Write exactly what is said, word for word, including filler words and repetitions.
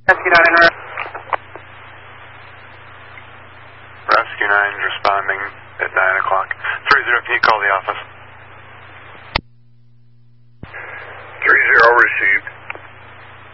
Rescue nine. Rescue nine responding at nine o'clock. three zero, can you call the office?